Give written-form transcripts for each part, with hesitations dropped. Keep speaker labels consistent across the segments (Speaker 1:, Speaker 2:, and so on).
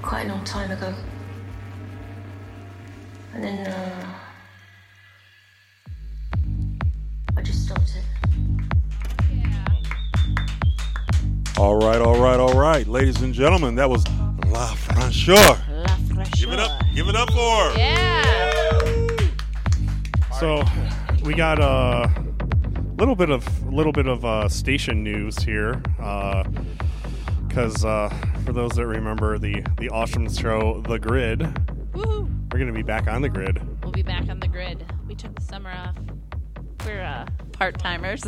Speaker 1: quite a long time ago. And then I just stopped it.
Speaker 2: All right. Ladies and gentlemen, that was La Francheur. Give it up for her.
Speaker 3: Yeah.
Speaker 4: So we got a little bit of station news here, because for those that remember the awesome show The Grid,
Speaker 3: Woohoo.
Speaker 4: we're going to be back on the grid.
Speaker 3: We'll be back on the grid. We took the summer off. We're part-timers.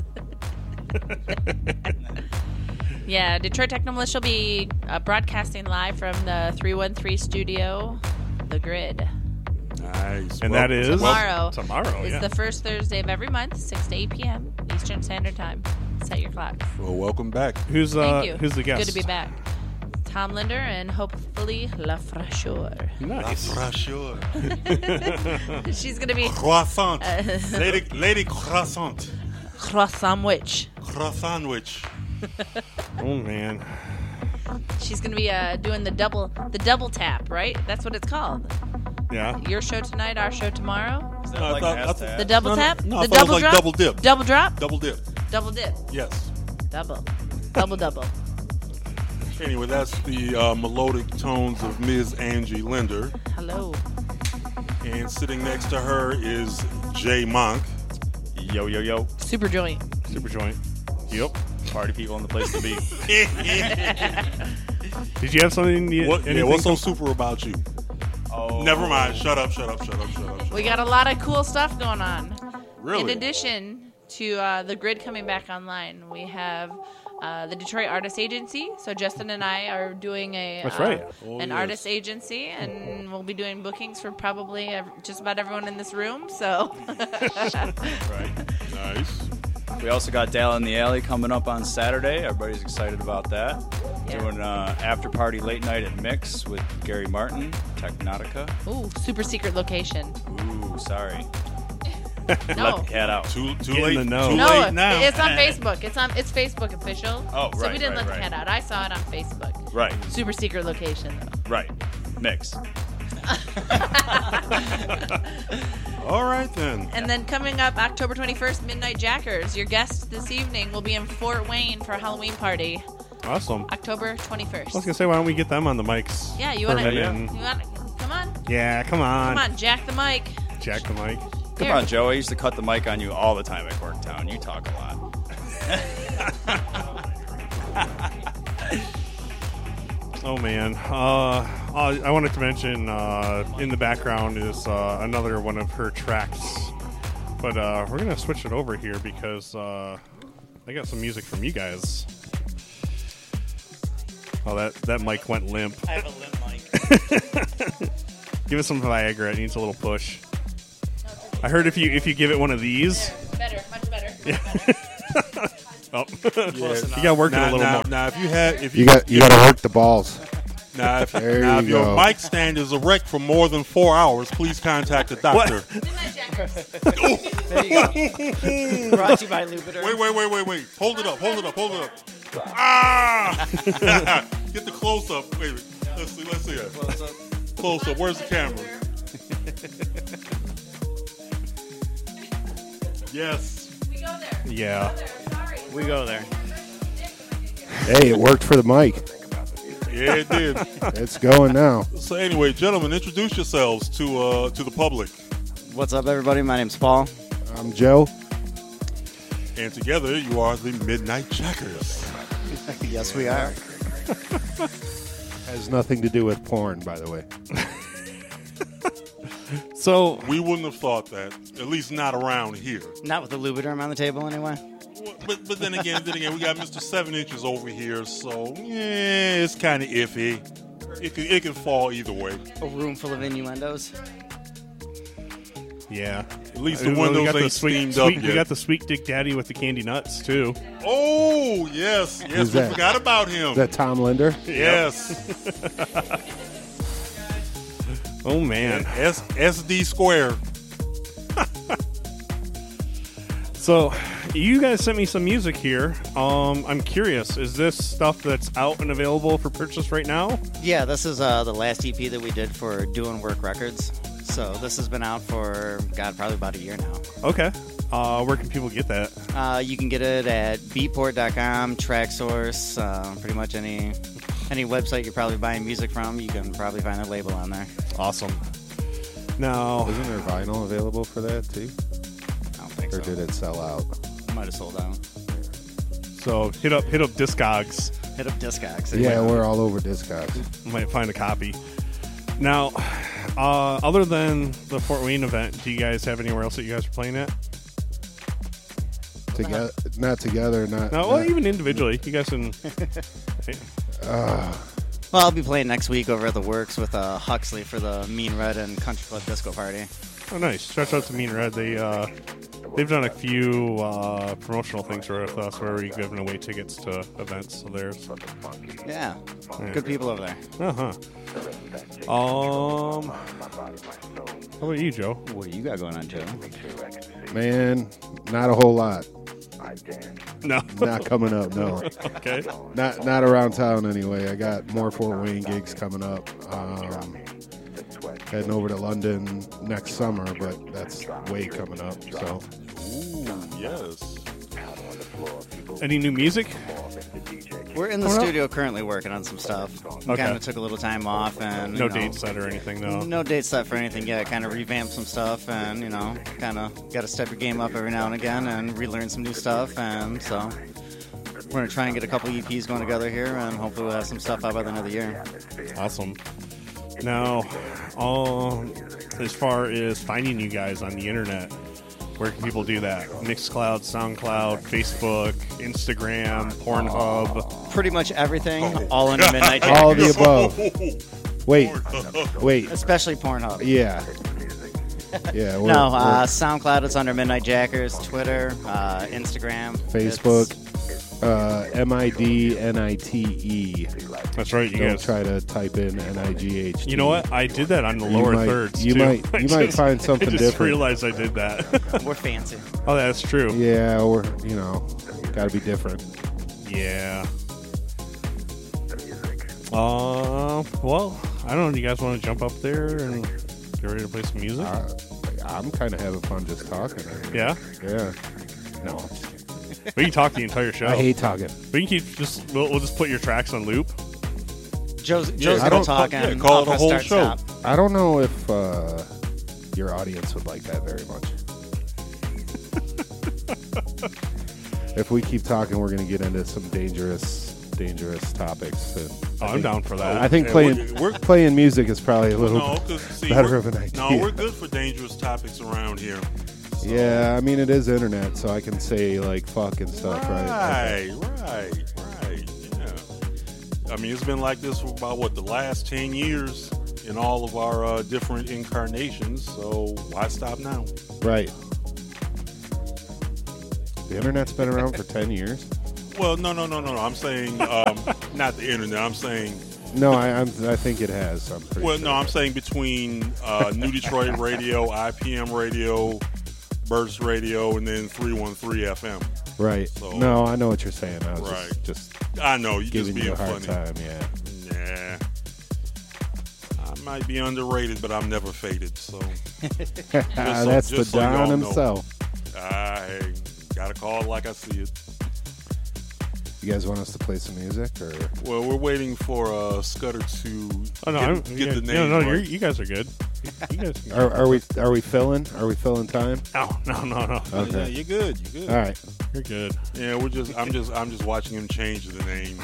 Speaker 3: Yeah, Detroit Techno Militia will be broadcasting live from the 313 studio, The Grid.
Speaker 2: Nice.
Speaker 4: And that is
Speaker 3: tomorrow.
Speaker 4: Tomorrow,
Speaker 3: It's
Speaker 4: yeah.
Speaker 3: the first Thursday of every month, 6 to 8 p.m. Eastern Standard Time. Set your clocks.
Speaker 2: Well, welcome back.
Speaker 4: Who's
Speaker 3: Thank you.
Speaker 4: the guest?
Speaker 3: Good to be back. Tom Linder and hopefully La Francheur.
Speaker 4: Nice.
Speaker 2: La Francheur.
Speaker 3: She's going to be
Speaker 2: Croissant. Lady Croissant.
Speaker 3: croissant witch.
Speaker 2: Croissant witch.
Speaker 4: Oh man.
Speaker 3: She's going to be doing the double tap, right? That's what it's called.
Speaker 4: Yeah.
Speaker 3: Your show tonight, our show tomorrow.
Speaker 2: No, I thought-
Speaker 3: The double tap?
Speaker 2: No, I
Speaker 3: The
Speaker 2: thought it was
Speaker 3: double
Speaker 2: like
Speaker 3: drop?
Speaker 2: double dip.
Speaker 3: Double drop?
Speaker 2: Double dip.
Speaker 3: Double dip.
Speaker 2: Yes.
Speaker 3: Double. Double.
Speaker 2: Anyway, that's the melodic tones of Ms. Angie Linder.
Speaker 3: Hello.
Speaker 2: And sitting next to her is Jay Monk.
Speaker 5: Yo.
Speaker 3: Super joint.
Speaker 4: Super joint. Yep.
Speaker 5: Party people in the place to be.
Speaker 4: Did you have something?
Speaker 2: What's so super about you?
Speaker 5: Oh.
Speaker 2: Never mind. Shut up.
Speaker 3: We got a lot of cool stuff going on.
Speaker 2: Really?
Speaker 3: In addition to the grid coming back online, we have the Detroit Artist Agency. So Justin and I are doing
Speaker 4: That's right.
Speaker 3: an artist agency, and we'll be doing bookings for probably just about everyone in this room. So
Speaker 5: Right.
Speaker 2: Nice.
Speaker 5: We also got Dale in the Alley coming up on Saturday. Everybody's excited about that.
Speaker 3: Yeah.
Speaker 5: Doing after party late night at Mix with Gary Martin, Technotica.
Speaker 3: ooh, super secret location.
Speaker 5: Ooh, sorry.
Speaker 3: No.
Speaker 5: Let the cat out.
Speaker 2: Too
Speaker 4: Get in
Speaker 2: late.
Speaker 4: the know.
Speaker 2: Too
Speaker 3: No,
Speaker 2: late now.
Speaker 3: it's on Facebook. It's Facebook official.
Speaker 5: Oh,
Speaker 3: So we
Speaker 5: right,
Speaker 3: didn't
Speaker 5: right,
Speaker 3: let the
Speaker 5: right.
Speaker 3: cat out. I saw it on Facebook.
Speaker 5: Right.
Speaker 3: Super secret location, though.
Speaker 5: Right. Mix.
Speaker 2: All right then.
Speaker 3: And then coming up October 21st, Midnight Jackers. Your guest this evening will be in Fort Wayne for a Halloween party.
Speaker 4: Awesome.
Speaker 3: October
Speaker 4: I was
Speaker 3: 21st.
Speaker 4: gonna say, why don't we get them on the mics?
Speaker 3: Yeah, you
Speaker 4: for
Speaker 3: want
Speaker 4: a
Speaker 3: to?
Speaker 4: minute
Speaker 3: You
Speaker 4: and-
Speaker 3: want? Come on,
Speaker 4: Yeah, come on.
Speaker 3: come on, jack the mic.
Speaker 4: Jack the mic.
Speaker 5: Come on, Joe. I used to cut the mic on you all the time at Corktown. You talk a lot.
Speaker 4: Oh man. I wanted to mention in the background is another one of her tracks, but we're gonna switch it over here because I got some music from you guys. Oh, that mic went limp.
Speaker 6: I have a limp mic.
Speaker 4: Give it some Viagra. It needs a little push. I heard if you give it one of these,
Speaker 3: Better, much better.
Speaker 4: oh,
Speaker 2: Yeah.
Speaker 4: you got to work it a little more.
Speaker 2: Now, if
Speaker 7: You got to work the balls.
Speaker 2: if
Speaker 7: There
Speaker 2: your
Speaker 7: you go.
Speaker 2: mic stand is erect for more than 4 hours, please contact the doctor.
Speaker 3: Midnight Jackers.
Speaker 6: There you go. Brought to you by Lubiter.
Speaker 2: Wait. Hold it up. Ah! Get the close up. Wait. Let's see it. Close up. Where's the camera? Yes.
Speaker 3: We go there.
Speaker 4: Yeah.
Speaker 3: Sorry.
Speaker 6: We go there.
Speaker 7: Hey, it worked for the mic.
Speaker 2: Yeah, it did.
Speaker 7: It's going now.
Speaker 2: So anyway, gentlemen, introduce yourselves to the public.
Speaker 6: What's up, everybody? My name's Paul.
Speaker 7: I'm Joe.
Speaker 2: And together you are the Midnight Jackers.
Speaker 6: Yes, we are.
Speaker 7: Has nothing to do with porn, by the way.
Speaker 4: So
Speaker 2: We wouldn't have thought that. At least not around here.
Speaker 6: Not with the Lubriderm on the table, anyway.
Speaker 2: But then again, we got Mr. 7 Inches over here, so yeah, it's kind of iffy. It can fall either way.
Speaker 6: A room full of innuendos.
Speaker 4: yeah.
Speaker 2: At least the
Speaker 4: We
Speaker 2: windows
Speaker 4: got the
Speaker 2: ain't
Speaker 4: sweet,
Speaker 2: steamed up
Speaker 4: we
Speaker 2: yet.
Speaker 4: got the Sweet Dick Daddy with the candy nuts too.
Speaker 2: Oh yes,
Speaker 7: Who's
Speaker 2: we
Speaker 7: that?
Speaker 2: forgot about him.
Speaker 7: Is that Tom Linder?
Speaker 2: Yes,
Speaker 4: Oh man.
Speaker 2: SD square.
Speaker 4: So you guys sent me some music here. I'm curious, is this stuff that's out and available for purchase right now?
Speaker 6: Yeah, this is the last EP that we did for Doing Work Records. So this has been out for, probably about a year now.
Speaker 4: Okay. Where can people get that?
Speaker 6: You can get it at beatport.com, TrackSource, pretty much any website you're probably buying music from, you can probably find a label on there.
Speaker 4: Awesome. Now,
Speaker 7: Isn't there vinyl available for that too?
Speaker 6: I don't think
Speaker 7: Or
Speaker 6: so.
Speaker 7: did it sell out?
Speaker 6: Might have sold out.
Speaker 4: so hit up Discogs.
Speaker 6: Hit up Discogs.
Speaker 7: Yeah, we're all over Discogs.
Speaker 4: Might find a copy. Now, other than the Fort Wayne event, do you guys have anywhere else that you guys are playing at?
Speaker 7: Together, not together, not.
Speaker 4: No, well,
Speaker 7: not-
Speaker 4: even individually. You guys can.
Speaker 6: Well, I'll be playing next week over at the Works with Huxley for the Mean Red and Country Club Disco Party.
Speaker 4: Oh, nice. Shout out to Mean Red. They've done a few promotional things with us where we're giving away tickets to events. So there's.
Speaker 6: Yeah,
Speaker 4: Yeah.
Speaker 6: good people over there.
Speaker 4: Uh-huh. How about you, Joe?
Speaker 6: What do you got going on, Joe?
Speaker 7: Man, not a whole lot.
Speaker 4: No.
Speaker 7: Not coming up. No,
Speaker 4: Okay.
Speaker 7: not around town anyway. I got more Fort Wayne gigs coming up. Heading over to London next summer, but that's way coming up. So
Speaker 2: Yes.
Speaker 4: Any new music?
Speaker 6: We're in the studio currently working on some stuff. We
Speaker 4: Okay.
Speaker 6: kind of took a little time off and
Speaker 4: No
Speaker 6: you know,
Speaker 4: date set or anything, though.
Speaker 6: No date set for anything yet. Kind of revamped some stuff and kind of got to step your game up every now and again and relearn some new stuff. And so we're gonna try and get a couple EPs going together here and hopefully we'll have some stuff out by the end of the year.
Speaker 4: Awesome. Now, as far as finding you guys on the internet, where can people do that? Mixcloud, SoundCloud, Facebook, Instagram, Pornhub.
Speaker 6: Pretty much everything, all under Midnight
Speaker 7: all of the
Speaker 6: Jackers.
Speaker 7: above. Wait.
Speaker 6: Especially Pornhub.
Speaker 7: Yeah. Yeah.
Speaker 6: No, SoundCloud is under Midnight Jackers, Twitter, Instagram,
Speaker 7: Facebook, MIDNITE.
Speaker 4: That's right, you
Speaker 7: Don't
Speaker 4: guys.
Speaker 7: try to type in NIGHT.
Speaker 4: You know what? I did that on the lower thirds.
Speaker 7: You
Speaker 4: too.
Speaker 7: might find something
Speaker 4: I just
Speaker 7: different.
Speaker 4: realized I did that.
Speaker 6: We're fancy.
Speaker 4: Oh, that's true.
Speaker 7: Yeah, or got to be different.
Speaker 4: Yeah. Well, I don't know. Do you guys want to jump up there and get ready to play some music?
Speaker 7: I'm kind of having fun just talking.
Speaker 4: Yeah.
Speaker 7: Yeah. No,
Speaker 4: We can talk the entire show.
Speaker 7: I hate talking.
Speaker 4: We can we'll just put your tracks on loop.
Speaker 6: Joe's
Speaker 7: I
Speaker 6: gonna
Speaker 7: don't-
Speaker 6: talk
Speaker 2: yeah,
Speaker 6: and
Speaker 2: call
Speaker 6: I'll
Speaker 2: it a
Speaker 6: press
Speaker 2: whole
Speaker 6: start,
Speaker 2: show.
Speaker 6: stop.
Speaker 7: I don't know if your audience would like that very much. If we keep talking, we're going to get into some dangerous topics. And
Speaker 4: I'm down for that.
Speaker 7: I think
Speaker 2: Yeah, we're
Speaker 7: playing music is probably a little
Speaker 2: No, because see,
Speaker 7: better
Speaker 2: we're-
Speaker 7: of an idea.
Speaker 2: No, we're good for dangerous topics around here. So-
Speaker 7: Yeah, I mean, it is internet, so I can say, like, fuck and stuff, right?
Speaker 2: Right. Yeah. I mean, it's been like this for about the last 10 years in all of our different incarnations. So why stop now?
Speaker 7: Right. The internet's been around for 10 years?
Speaker 2: Well, no. I'm saying not the internet. I'm saying
Speaker 7: No, I think it has. I'm pretty
Speaker 2: well,
Speaker 7: sure.
Speaker 2: no. I'm saying between New Detroit Radio, IPM Radio, Burst Radio, and then 313 FM.
Speaker 7: Right.
Speaker 2: So-
Speaker 7: No, I know what you're saying. I was
Speaker 2: Right.
Speaker 7: just
Speaker 2: I know you just
Speaker 7: giving
Speaker 2: being
Speaker 7: you a hard
Speaker 2: funny.
Speaker 7: time, yeah.
Speaker 2: Nah. I might be underrated, but I'm never faded. So
Speaker 7: That's the
Speaker 2: just so y'all
Speaker 7: Don
Speaker 2: know.
Speaker 7: himself.
Speaker 2: I gotta call it like I see it.
Speaker 7: You guys want us to play some music, or
Speaker 2: Well, we're waiting for Scudder to
Speaker 4: Oh no,
Speaker 2: get the name
Speaker 4: no,
Speaker 2: right.
Speaker 4: you guys are good. You guys.
Speaker 7: are we filling? Are we filling time?
Speaker 4: No.
Speaker 2: Yeah,
Speaker 7: Okay.
Speaker 2: you're good. You're good.
Speaker 7: All right.
Speaker 4: You're good.
Speaker 2: Yeah, I'm just watching him change the name.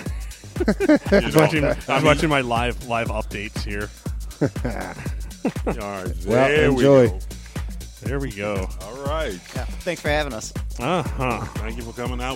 Speaker 4: I'm watching my live updates here.
Speaker 2: All right.
Speaker 7: Well,
Speaker 2: There
Speaker 7: enjoy.
Speaker 2: we go.
Speaker 4: There we go.
Speaker 2: All right.
Speaker 6: Yeah, thanks for having us.
Speaker 2: Thank you for coming out.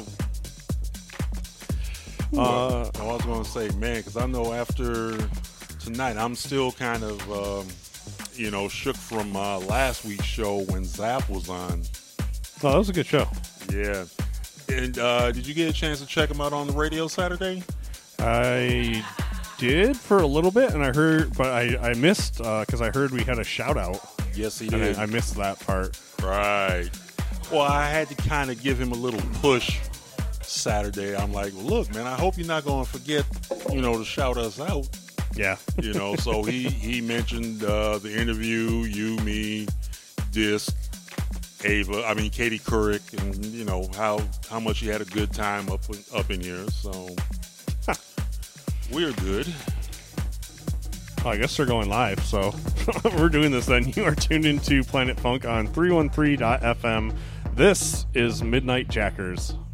Speaker 2: I was going to say, man, because I know after tonight, I'm still kind of, shook from last week's show when Zap was on.
Speaker 4: Oh, that was a good show.
Speaker 2: Yeah. And did you get a chance to check him out on the radio Saturday?
Speaker 4: I did for a little bit, and I heard, but I missed because I heard we had a shout out,
Speaker 2: Yes, he
Speaker 4: and
Speaker 2: did.
Speaker 4: I missed that part.
Speaker 2: Right. Well, I had to kind of give him a little push Saturday. I'm like, well, look, man, I hope you're not going to forget, to shout us out.
Speaker 4: Yeah.
Speaker 2: So he mentioned the interview, you, me, Disc, Katie Couric, and how much he had a good time up in here. So we're good.
Speaker 4: Oh, I guess they're going live, so we're doing this then. You are tuned into Planet Funk on 313.fm. This is Midnight Jackers.